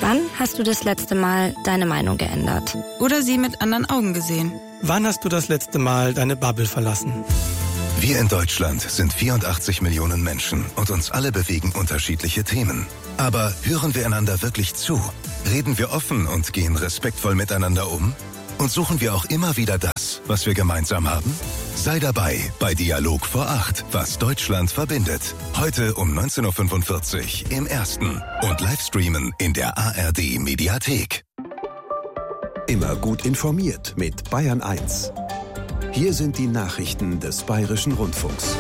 Wann hast du das letzte Mal deine Meinung geändert? Oder sie mit anderen Augen gesehen? Wann hast du das letzte Mal deine Bubble verlassen? Wir in Deutschland sind 84 Millionen Menschen und uns alle bewegen unterschiedliche Themen. Aber hören wir einander wirklich zu? Reden wir offen und gehen respektvoll miteinander um? Und suchen wir auch immer wieder das, was wir gemeinsam haben? Sei dabei bei Dialog vor 8, was Deutschland verbindet. Heute um 19.45 Uhr im Ersten und Livestreamen in der ARD Mediathek. Immer gut informiert mit Bayern 1. Hier sind die Nachrichten des Bayerischen Rundfunks.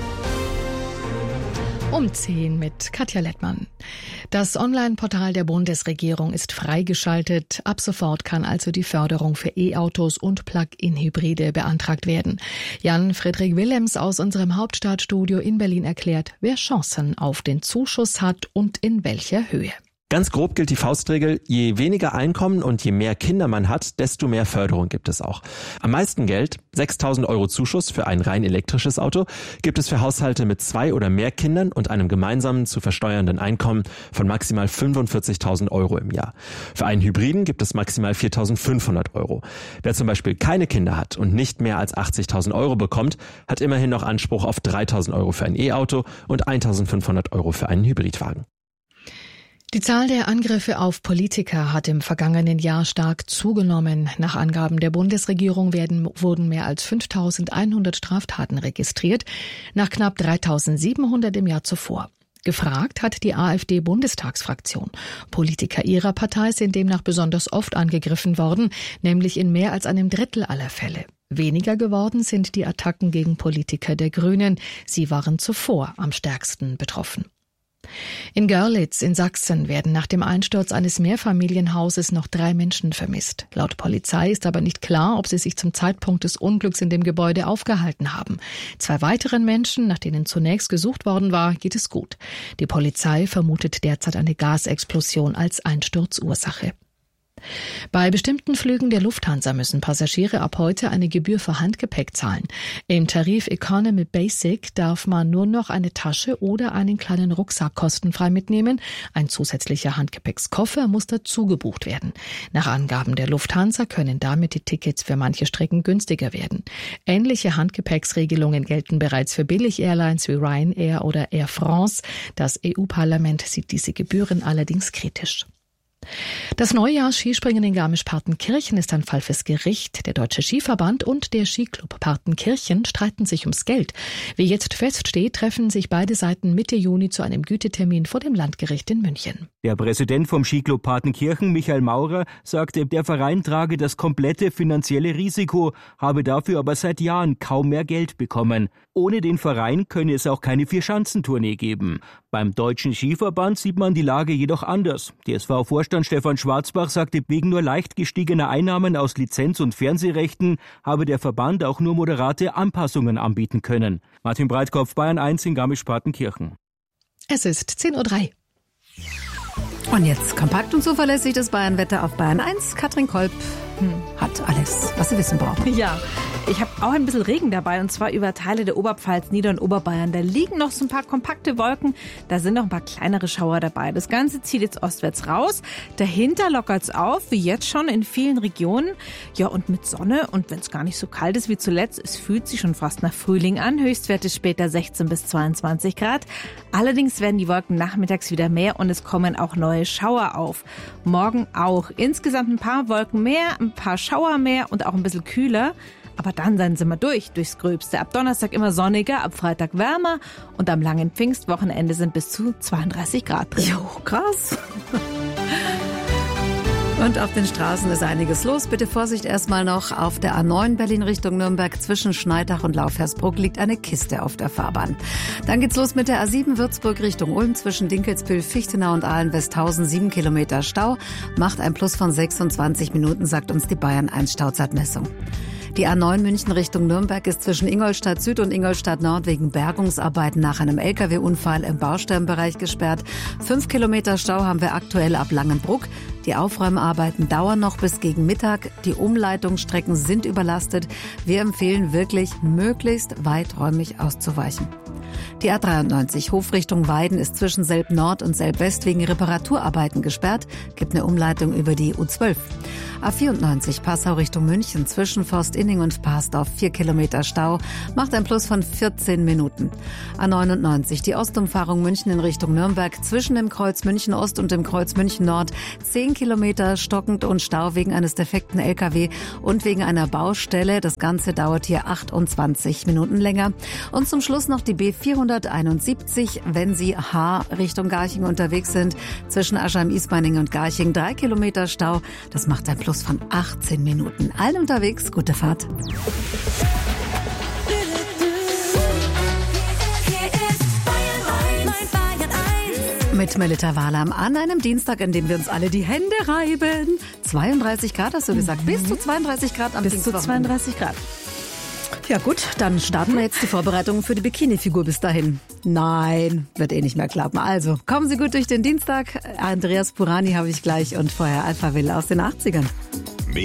Um 10 mit Katja Lettmann. Das Online-Portal der Bundesregierung ist freigeschaltet. Ab sofort kann also die Förderung für E-Autos und Plug-in-Hybride beantragt werden. Jan-Friedrich Willems aus unserem Hauptstadtstudio in Berlin erklärt, wer Chancen auf den Zuschuss hat und in welcher Höhe. Ganz grob gilt die Faustregel, je weniger Einkommen und je mehr Kinder man hat, desto mehr Förderung gibt es auch. Am meisten Geld, 6.000 € Zuschuss für ein rein elektrisches Auto, gibt es für Haushalte mit 2 oder mehr Kindern und einem gemeinsamen zu versteuernden Einkommen von maximal 45.000 € im Jahr. Für einen Hybriden gibt es maximal 4.500 €. Wer zum Beispiel keine Kinder hat und nicht mehr als 80.000 € bekommt, hat immerhin noch Anspruch auf 3.000 € für ein E-Auto und 1.500 € für einen Hybridwagen. Die Zahl der Angriffe auf Politiker hat im vergangenen Jahr stark zugenommen. Nach Angaben der Bundesregierung wurden mehr als 5.100 Straftaten registriert, nach knapp 3.700 im Jahr zuvor. Gefragt hat die AfD-Bundestagsfraktion. Politiker ihrer Partei sind demnach besonders oft angegriffen worden, nämlich in mehr als einem Drittel aller Fälle. Weniger geworden sind die Attacken gegen Politiker der Grünen. Sie waren zuvor am stärksten betroffen. In Görlitz in Sachsen werden nach dem Einsturz eines Mehrfamilienhauses noch 3 Menschen vermisst. Laut Polizei ist aber nicht klar, ob sie sich zum Zeitpunkt des Unglücks in dem Gebäude aufgehalten haben. 2 weiteren Menschen, nach denen zunächst gesucht worden war, geht es gut. Die Polizei vermutet derzeit eine Gasexplosion als Einsturzursache. Bei bestimmten Flügen der Lufthansa müssen Passagiere ab heute eine Gebühr für Handgepäck zahlen. Im Tarif Economy Basic darf man nur noch eine Tasche oder einen kleinen Rucksack kostenfrei mitnehmen. Ein zusätzlicher Handgepäckskoffer muss dazu gebucht werden. Nach Angaben der Lufthansa können damit die Tickets für manche Strecken günstiger werden. Ähnliche Handgepäcksregelungen gelten bereits für Billig-Airlines wie Ryanair oder Air France. Das EU-Parlament sieht diese Gebühren allerdings kritisch. Das Neujahrs-Skispringen in Garmisch-Partenkirchen ist ein Fall fürs Gericht. Der Deutsche Skiverband und der Skiclub Partenkirchen streiten sich ums Geld. Wie jetzt feststeht, treffen sich beide Seiten Mitte Juni zu einem Gütetermin vor dem Landgericht in München. Der Präsident vom Skiclub Partenkirchen, Michael Maurer, sagte, der Verein trage das komplette finanzielle Risiko, habe dafür aber seit Jahren kaum mehr Geld bekommen. Ohne den Verein könne es auch keine Vierschanzentournee geben. Beim Deutschen Skiverband sieht man die Lage jedoch anders. DSV-Vorstand Stefan Schwarzbach sagte, wegen nur leicht gestiegener Einnahmen aus Lizenz- und Fernsehrechten habe der Verband auch nur moderate Anpassungen anbieten können. Martin Breitkopf, Bayern 1 in Garmisch-Partenkirchen. Es ist 10.03 Uhr. Und jetzt kompakt und zuverlässig das Bayern-Wetter auf Bayern 1. Katrin Kolb hat alles, was Sie wissen brauchen. Ja, ich habe auch ein bisschen Regen dabei und zwar über Teile der Oberpfalz, Nieder- und Oberbayern. Da liegen noch so ein paar kompakte Wolken, da sind noch ein paar kleinere Schauer dabei. Das Ganze zieht jetzt ostwärts raus. Dahinter lockert's auf, wie jetzt schon in vielen Regionen. Ja, und mit Sonne und wenn es gar nicht so kalt ist wie zuletzt, es fühlt sich schon fast nach Frühling an. Höchstwerte später 16 bis 22 Grad. Allerdings werden die Wolken nachmittags wieder mehr und es kommen auch neue Schauer auf. Morgen auch. Insgesamt ein paar Wolken mehr, ein paar Schauer mehr und auch ein bisschen kühler. Aber dann sind wir durchs Gröbste. Ab Donnerstag immer sonniger, ab Freitag wärmer und am langen Pfingstwochenende sind bis zu 32 Grad drin. Jo, krass. Und auf den Straßen ist einiges los. Bitte Vorsicht erstmal noch. Auf der A9 Berlin Richtung Nürnberg zwischen Schneidach und Laufhersbruck liegt eine Kiste auf der Fahrbahn. Dann geht's los mit der A7 Würzburg Richtung Ulm zwischen Dinkelsbühl, Fichtenau und Ahlen-Westhausen. 7 Kilometer Stau. Macht ein Plus von 26 Minuten, sagt uns die Bayern 1 Stauzeitmessung. Die A9 München Richtung Nürnberg ist zwischen Ingolstadt Süd und Ingolstadt Nord wegen Bergungsarbeiten nach einem Lkw-Unfall im Baustellenbereich gesperrt. 5 Kilometer Stau haben wir aktuell ab Langenbruck. Die Aufräumarbeiten dauern noch bis gegen Mittag. Die Umleitungsstrecken sind überlastet. Wir empfehlen wirklich, möglichst weiträumig auszuweichen. Die A93 Hofrichtung Weiden ist zwischen Selb Nord und Selb West wegen Reparaturarbeiten gesperrt. Gibt eine Umleitung über die U12. A94 Passau Richtung München zwischen Forstinning und Parsdorf 4 Kilometer Stau. Macht ein Plus von 14 Minuten. A99 die Ostumfahrung München in Richtung Nürnberg zwischen dem Kreuz München Ost und dem Kreuz München Nord. 10 Kilometer stockend und Stau wegen eines defekten LKW und wegen einer Baustelle. Das Ganze dauert hier 28 Minuten länger. Und zum Schluss noch die B471, wenn Sie Richtung Garching unterwegs sind, zwischen Aschheim-Ismaning und Garching 3 Kilometer Stau. Das macht ein Plus von 18 Minuten. Allen unterwegs, gute Fahrt. Mit Melita Wahlam an einem Dienstag, an dem wir uns alle die Hände reiben. 32 Grad hast du gesagt. Bis zu 32 Grad am Dienstag. Bis zu 32 Grad. Ja gut, dann starten wir jetzt die Vorbereitungen für die Bikini-Figur bis dahin. Nein, wird eh nicht mehr klappen. Also, kommen Sie gut durch den Dienstag. Andreas Burani habe ich gleich und vorher Alphaville aus den 80ern.